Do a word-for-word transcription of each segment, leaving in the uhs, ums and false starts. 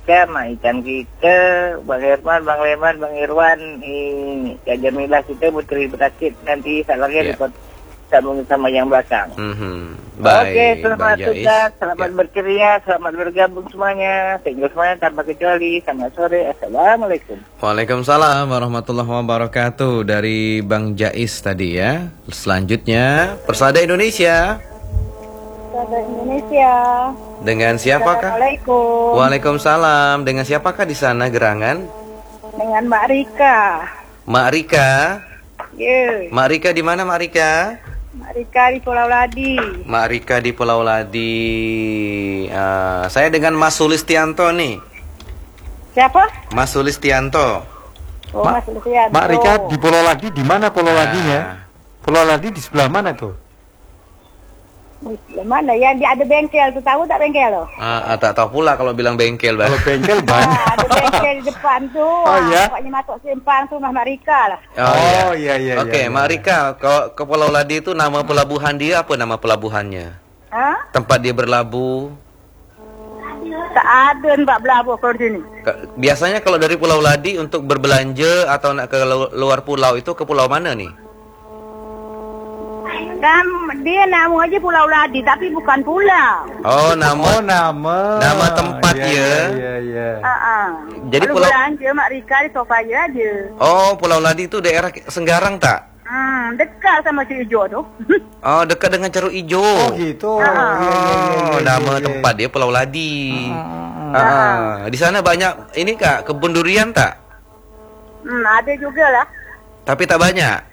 Rika, Mak Ican kita, Bang Herman, Bang Leman, Bang Irwan, ini Kak Jamilah kita, Putri Berakit. Nanti salahnya yeah. disambung sama yang belakang. Mm-hmm. Baik, Oke, selamat tugas, selamat yeah. berceria, selamat bergabung semuanya. Thank you semuanya tanpa kecuali. Selamat sore, Assalamualaikum. Waalaikumsalam warahmatullahi wabarakatuh. Dari Bang Jais tadi ya. Selanjutnya, Persada Indonesia. Persada Indonesia. Dengan siapakah? Assalamualaikum. Waalaikumsalam. Dengan siapakah di sana gerangan? Dengan Mbak Rika. Mak Rika. Yeah. Mak Rika di mana Mak Rika? Mak Rika di Pulau Ladi. Mak Rika di Pulau Ladi. Uh, saya dengan Mas Sulistianto nih. Siapa? Mas Sulistianto. Oh, Ma Mas Lucian. Mak Rika di Pulau Ladi, di mana Pulau Nah. Ladinya? Pulau Ladi di sebelah mana tuh? Di mana? Yang dia ada bengkel tuh, tahu tak bengkel lo? Ah, tak tahu pula kalau bilang bengkel, Bang. Kalau bengkel Ah, banyak. ada bengkel di depan tuh. Oh, ah, ya? Pokoknya masuk simpang tuh Mas Mak Rika lah. Oh, iya, iya, Oke, iya, Mak iya. Rika, kalau ke Pulau Ladi itu nama pelabuhan dia apa nama pelabuhannya? Hah? Tempat dia berlabuh. Tak ada Mbak Belabuh kalau di sini. Ke- Biasanya kalau dari Pulau Ladi untuk berbelanja atau nak ke lu- luar pulau itu ke pulau mana nih? Kan dia nama aja Pulau Ladi tapi bukan pulau. Oh, nama Oh, nama. Nama tempat Iya, ya. Iya, iya. Ah, ah. Jadi Kalau pulau- belanja Mak Rika di sofa aja. Oh, Pulau Ladi itu daerah Senggarang tak? Hmm, dekat sama si Ijo tuh. Oh, dekat dengan Ceruk Ijo. Oh, gitu. Ah. Iya, iya, iya, Oh, iya, nama iya. tempat dia Pulau Ladi. Ah. Ah, di sana banyak ini Kak, kebun durian tak? Hmm, ada juga lah. Tapi tak banyak.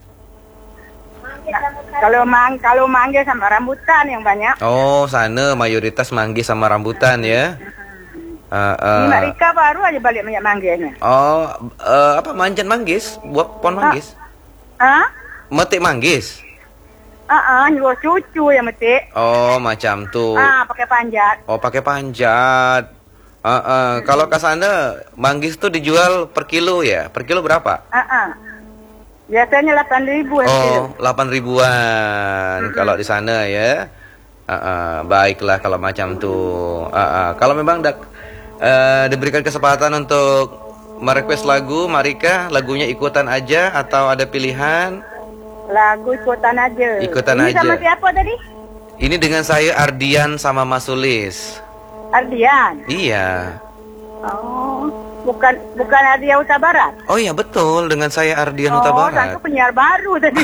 Nah, kalau mang kalau mangga sama rambutan yang banyak. Oh, sana mayoritas manggis sama rambutan ya. Ah, ah. Ini Mak Rika baru aja balik banyak mangganya. Oh, eh, apa manjat manggis? Buat pohon manggis? Hah? Metik manggis? Ah, ah, nyuruh cucu yang metik. Oh, macam tuh. Ah, pakai panjat. Oh, pakai panjat. Ah, ah. Kalau ke sana manggis tuh dijual per kilo ya? Per kilo berapa? Ah, ah. Biasanya delapan ribu yang kilo. Oh, delapan ribuan kalau di sana ya. Ah, ah. Baiklah kalau macam tuh. Ah, ah. Kalau memang dak, eh, diberikan kesempatan untuk merequest lagu, Marika, lagunya ikutan aja atau ada pilihan? Lagu ikutan aja. Ikutan Ini aja. sama siapa tadi? Ini dengan saya Ardian sama Mas Sulis. Ardian. Iya. Oh, bukan bukan Ardian Huta Barat. Oh iya betul, dengan saya Ardian Huta Oh, Barat. aku penyiar baru tadi.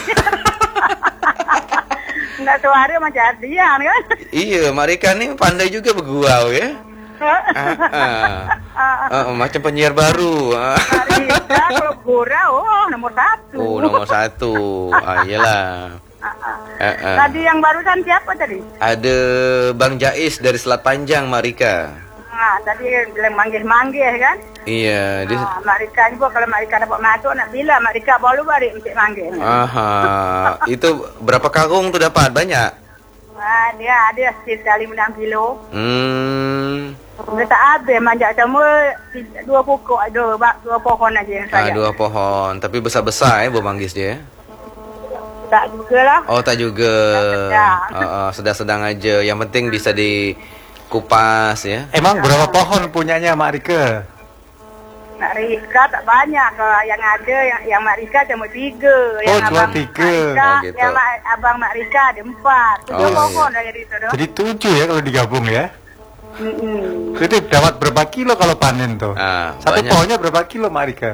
Enggak suara macam Ardian kan? Iya, Marika nih pandai juga bergurau ya. Ah, ah. Ah, macam penyiar baru. Ah. Marika kalau gurau, oh nomor satu. Oh, nomor satu. Ah, iyalah. Ah, ah. Tadi yang barusan siapa tadi? Ada Bang Jais dari Selat Panjang, Marika. Nah, tadi bilang manggih-manggih kan? Iya, dia. Ah, Mak Rika juga kalau Mak Rika dapat masuk nak bilang Mak Rika baru balik untuk manggih. Aha, itu berapa karung tuh dapat? Banyak? Ah, dia ada sekitar lima enam kilo. Hmm. Dia tak habis manjat semua tiga- dua pokok ada, bak- dua pohon aja yang Ah, saya. dua pohon, tapi besar-besar ya buah manggis dia. Tak juga lah. Oh, tak juga. Sedang-sedang. Oh, oh, sedang-sedang aja. Yang penting bisa dikupas ya. Emang berapa pohon punyanya Mak Rika? Mak Rika tak banyak. Kalau yang ada, yang, yang Mak Rika cuma tiga. Oh, Yang cuma abang tiga. Mak Rika, Oh, gitu. yang Mak, abang Mak Rika ada empat. Tujuh Oh, pohon iya. dah jadi itu. Jadi tujuh ya kalau digabung ya. Mm-mm. Itu dapat berapa kilo kalau panen tuh? Ah, Satu banyak. pohonnya berapa kilo Mak Rika?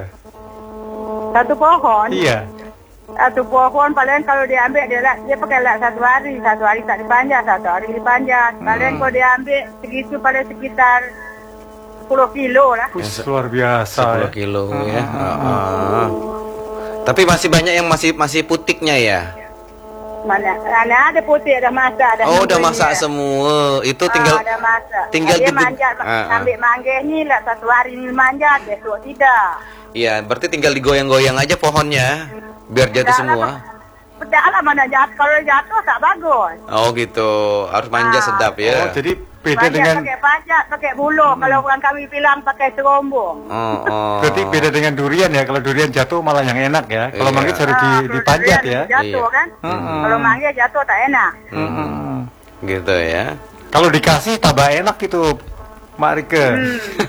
Satu pohon. Iya. Satu pohon paling kalau dia ambil dia, dia pakai lah satu hari. Satu hari tak dipanjat, satu hari dipanjat. Paling Hmm. kalau dia ambil segitu paling sekitar sepuluh kilo lah. Wih, luar biasa sepuluh ya. kilo ya. Ah, ah. Tapi masih banyak yang masih masih putiknya ya. Mana, mana ada putih, ada masak, ada Oh, udah nungguin masak dia. semua. Itu Ah, tinggal ada masak. tinggal dia dibe- manjat, Ah, ah. ambil manggis ni lah satu hari ni manjat, besok tidak. Iya, berarti tinggal digoyang-goyang aja pohonnya biar jatuh Dah lah, semua. Pedak lah mana jatuh, kalau jatuh tak bagus. Oh gitu, harus manja Ah. sedap Oh, ya. jadi beda Panjat dengan pakai panjat, pakai bulu. Kalau orang kami bilang pakai serombong. Oh, oh. berarti beda dengan durian ya. Kalau durian jatuh malah yang enak ya. Kalau Iya. manggis harus Ah, di, kalau dipanjat durian ya. Jatuh Iya. kan? Mm-mm. Kalau manggis jatuh tak enak. Mm-mm. Gitu ya. Kalau dikasih tambah enak itu Mak Rika. Hmm.